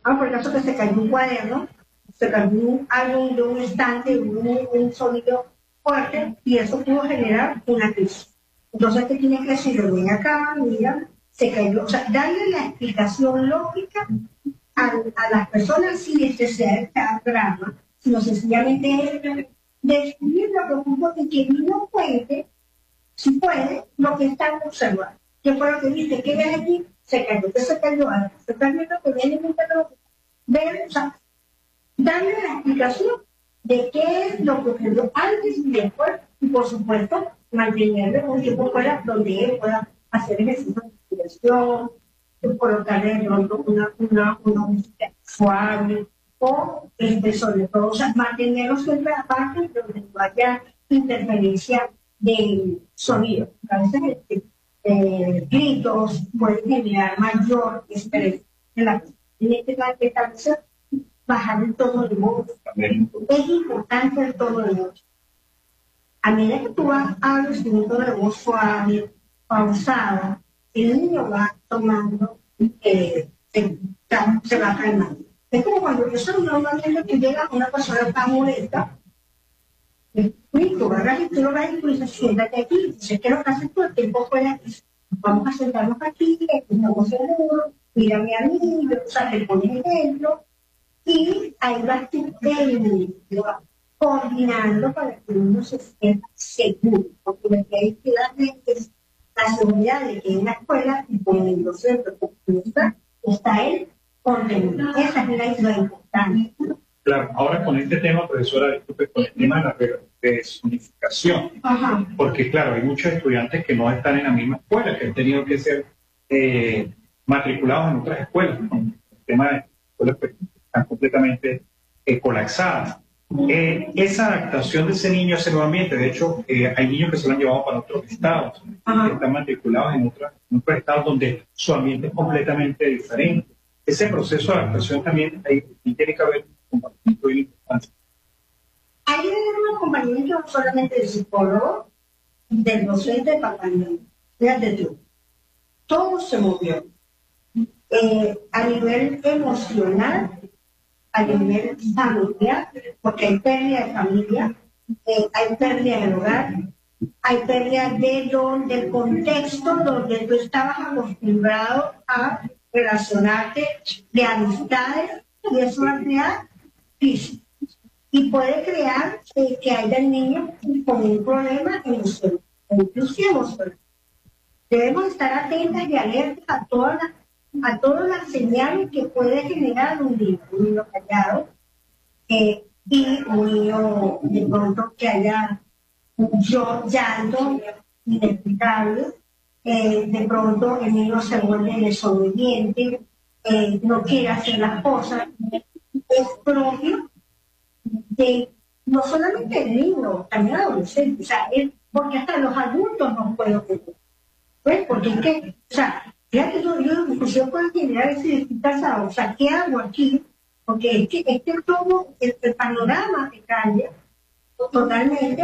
por el caso que se cayó un cuaderno, se cayó algo de un estante, un sonido fuerte, y eso pudo generar una crisis. Entonces, ¿qué tiene que decir? Ven acá, mira, se cayó. O sea, darle la explicación lógica a las personas sin necesidad de drama, sino sencillamente describir lo que ocurrió y que no cuente, si puede, lo que están observando. ¿Qué fue lo que viste? ¿Qué ves aquí? Se cayó. ¿Qué se cayó? Se está viendo que viene un perro. Ver, o sea, darle la explicación de qué es lo que ocurrió antes y después, y por supuesto, mantenerlo un tiempo fuera donde él pueda hacer ejercicio de respiración, colocarle de pronto una música suave, o sobre todo, o sea, mantenerlo siempre aparte donde no haya interferencia de sonido. A veces gritos pueden generar mayor estrés en la persona. En este caso, bajar el tono de voz. Es importante el tono de voz. A medida que tú hablas de un tono de voz suave, pausado, el niño va tomando, se va calmando. Es como cuando yo normalmente que llega una persona tan molesta, tú agarras y tú lo ves y tú dices, siéntate aquí. Entonces, ¿qué es lo que haces todo el tiempo fuera aquí? Vamos a sentarnos aquí, estamos seguros, mírame a mí, o sea, te pones ejemplo. Y ahí vas tú coordinando para que uno se sienta seguro, porque lo que hay que darle es la seguridad de que en la escuela y con el docente está él contenido. Esa es la importante. Claro, ahora con este tema, profesora, disculpe, con el tema de la desunificación, porque claro, hay muchos estudiantes que no están en la misma escuela, que han tenido que ser matriculados en otras escuelas, ¿no? El tema de escuelas pues, están completamente colapsadas. Esa adaptación de ese niño a ese nuevo ambiente, de hecho, hay niños que se lo han llevado para otros estados, que están matriculados en otros estados donde su ambiente es completamente diferente. Ese proceso de adaptación también tiene que haber un comportamiento bien importante. Hay un acompañamiento no solamente del psicólogo, del docente, del papel. Fíjate tú, todo se movió. A nivel emocional, a nivel familiar, porque hay pérdida de familia, hay pérdida del hogar, hay pérdida del contexto donde tú estabas acostumbrado a relacionarte, de amistades, y eso va a crear crisis. Y puede crear que haya el niño con un problema emocional, inclusive emocional. Debemos estar atentas y alertas a todas las señales que puede generar un niño callado, y un niño de pronto que haya llanto inexplicable, de pronto el niño se vuelve desobediente, no quiere hacer las cosas. Es propio de no solamente el niño, también el adolescente, o sea, porque hasta los adultos no pueden ocurrir. Pues, porque es que, o sea, fíjate, yo inclusive puedo generar ese desplazado, o sea, ¿qué hago aquí? Porque es que todo el panorama que cambia totalmente,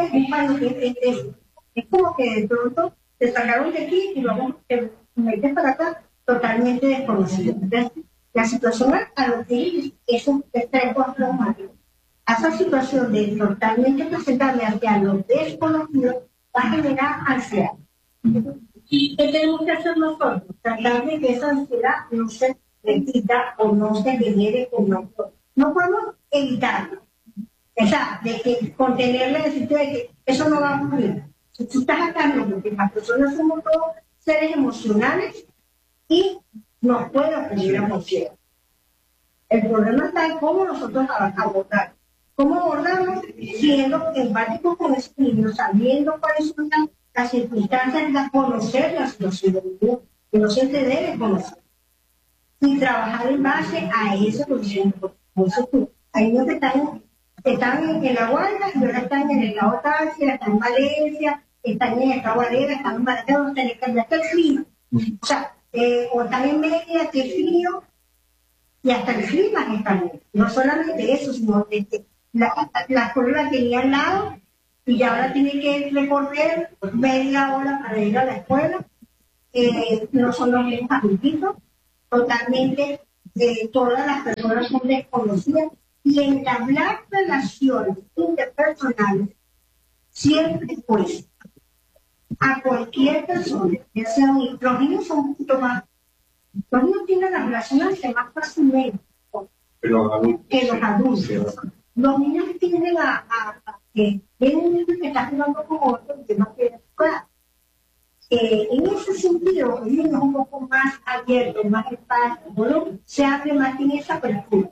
es como que de pronto te sacaron de aquí y luego te metes para acá totalmente desconocido. Entonces, la situación a lo que es un estrés postraumático. A esa situación de totalmente presentarle hacia los desconocidos va a generar ansiedad. ¿Y qué tenemos que hacer nosotros? Tratar de que esa ansiedad no se repita o no se genere con nosotros. No podemos evitarlo. O sea, de que contenerle el sitio de que eso no va a ocurrir. Si tú estás acá, porque las personas somos todos seres emocionales y nos puede ocurrir emoción. El problema está en cómo nosotros abordamos. ¿Cómo abordamos? Siendo empáticos con ese niño, sabiendo cuáles son las circunstancias, conocer la situación del niño, que no se debe conocer. Y trabajar en base a ese conocimiento. Hay niños que están en La Guardia y ahora están en el Estado Táchira, están en Valencia, están en el Estado Varela, están en Maracaibo, donde se les cambia hasta el clima. O sea, o están en Mérida, que es frío, y hasta el clima es caliente. No solamente eso, sino que la escuela tenía al lado y ya ahora tiene que recorrer media hora para ir a la escuela. No son los mismos adultitos, totalmente todas las personas son desconocidas y entablar relaciones interpersonales siempre cuesta a cualquier persona, ya sea los niños son un poquito más, los niños tienen las relaciones más fácilmente que los adultos. Sí. Los niños tienden a que ven un niño que está jugando con otro y que no quiere jugar. En ese sentido, el niño es un poco más abierto, más empático, ¿no? Se abre más en esa apertura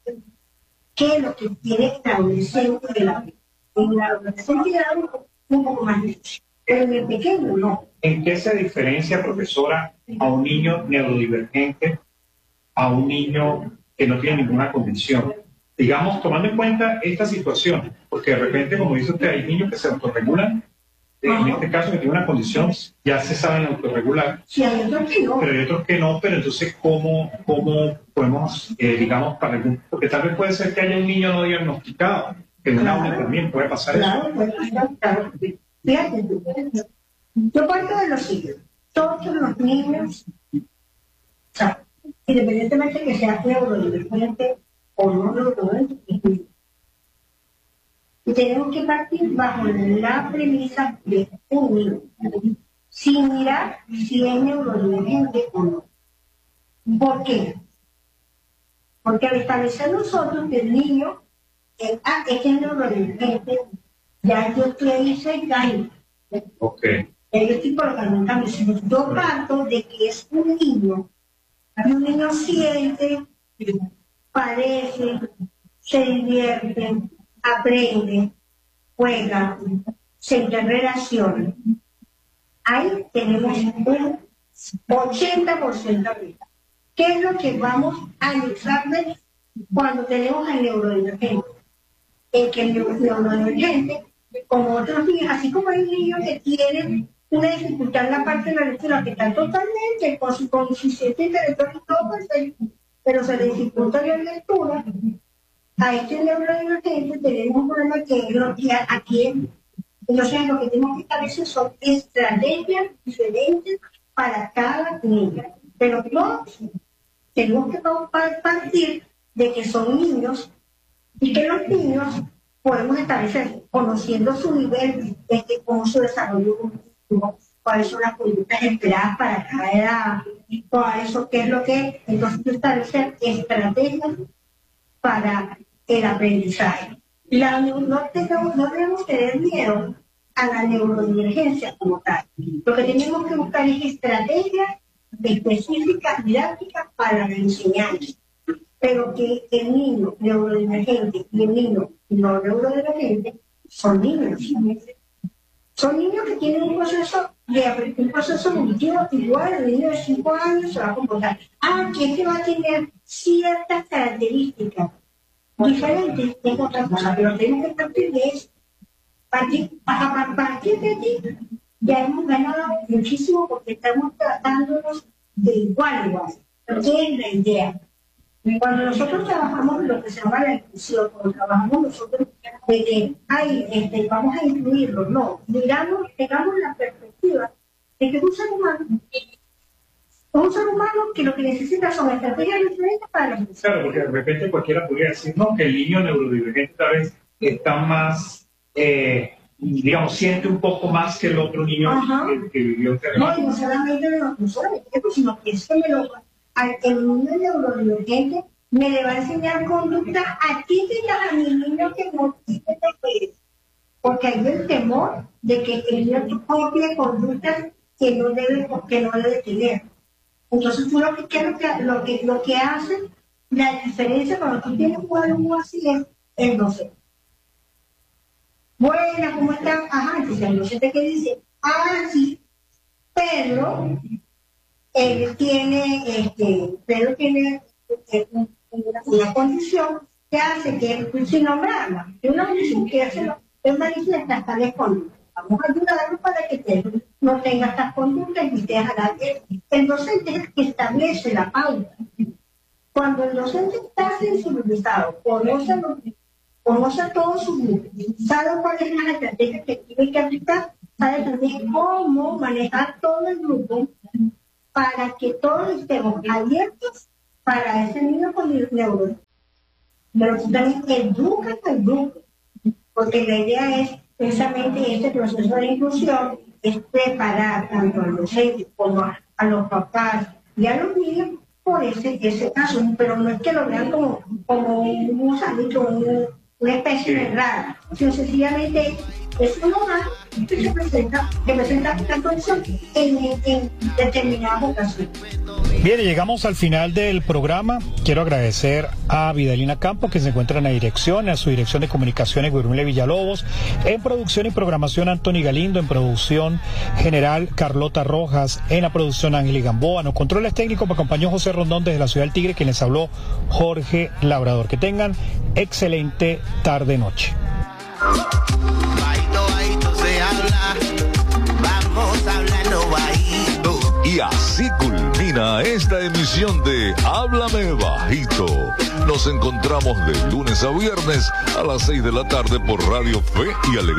que lo que tiene el adolescente de la vida. En la adolescencia es un poco más difícil, pero en el pequeño no. ¿En qué se diferencia, profesora, a un niño neurodivergente a un niño que no tiene ninguna condición? Digamos, tomando en cuenta esta situación, porque de repente, como dice usted, hay niños que se autorregulan. En este caso, que tiene una condición, ya se saben autorregular. Sí, hay otros que no. Pero hay otros que no, pero entonces, ¿cómo podemos, digamos, porque tal vez puede ser que haya un niño no diagnosticado, que en una aula también puede pasar eso? Claro, puede pasar, claro. Fíjate, yo parto de lo siguiente. Todos los niños, o sea, independientemente que sea neurodivergente o no neurodivergente, y tenemos que partir bajo la premisa de un niño, sin mirar si es neurodivergente o no. ¿Por qué? Porque al establecer nosotros que el niño es neurodivergente, ya yo te hice daño. Okay. Yo estoy colocando un cambio. Yo parto de que es un niño, y un niño siente, padece, se divierte, aprende, juega, se interrelaciona. Ahí tenemos un 80% de vida. ¿Qué es lo que vamos a analizar cuando tenemos al neurodivergente? Que el neurodivergente, como otros niños, así como hay niños que tienen una dificultad en la parte de la lectura, que están totalmente con su coeficiente intelectual y todo perfecto, pero se le dificulta la lectura. A este neurodivergente tenemos un problema que es lo que aquí, entonces lo que tenemos que establecer son estrategias diferentes para cada niño, pero todos tenemos que partir de que son niños y que los niños podemos establecer, conociendo su nivel, cómo su desarrollo cognitivo, cuáles son las conductas esperadas para cada edad, todo eso, qué es lo que, entonces establecer estrategias para el aprendizaje. No debemos tener miedo a la neurodivergencia como tal. Lo que tenemos que buscar es estrategias específicas, didácticas para la enseñanza. Pero que el niño neurodivergente y el niño no neurodivergente son niños. Son niños que tienen un proceso cognitivo igual. El niño de 5 años se va a comportar. Que este va a tener ciertas características diferentes de otra cosa, pero tenemos que partir de eso. A partir de aquí ya hemos ganado muchísimo porque estamos tratándonos de igual a igual. ¿Qué es la idea? Cuando nosotros trabajamos lo que se llama la inclusión, cuando trabajamos nosotros de que vamos a incluirlo, no, tengamos la perspectiva de que es un ser humano que lo que necesita son estrategias diferentes para la inclusión. Claro, porque de repente cualquiera podría decir, no, que el niño neurodivergente tal vez está más, digamos, siente un poco más que el otro niño que vivió. No, y no solamente de los profesores, sino que es que el niño neurodivergente me le va a enseñar conducta atípicas a mi niño que no tiene que, porque hay el temor de que el niño copie conductas que no debe tener. Entonces tú lo que hace, la diferencia cuando tú tienes un alumno así es el docente. Buena, ¿cómo está? Entonces el docente que dice, sí, pero él tiene, una condición que hace que, sin nombrarla, es una condición que él manifiesta tales conductas. Vamos a ayudarlo para que no tenga estas conductas y te hará que el docente es el que establece la pauta. Cuando el docente está sensibilizado, conoce a todos sus grupos, sabe cuáles son las estrategias que tiene que aplicar, sabe también cómo manejar todo el grupo para que todos estemos abiertos para ese niño con neuronas. Pero tú también educas al grupo, porque la idea es precisamente este proceso de inclusión, es preparar tanto a los docentes como a los papás y a los niños por ese caso, pero no es que lo vean como un gusanito, una especie de rara, sino sencillamente es un hogar que representa esta condición en determinadas ocasiones. Bien, llegamos al final del programa. Quiero agradecer a Vidalina Campos, que se encuentra en la dirección, a su dirección de comunicaciones, Guirumle Villalobos, en producción y programación, Anthony Galindo, en producción general, Carlota Rojas, en la producción, Ángel Gamboa, en los controles técnicos, me acompañó José Rondón desde la ciudad del Tigre, quien les habló, Jorge Labrador. Que tengan excelente tarde-noche. Vamos hablando bajito. Y así culmina esta emisión de Háblame Bajito. Nos encontramos de lunes a viernes a las 6 de la tarde por Radio Fe y Alegría.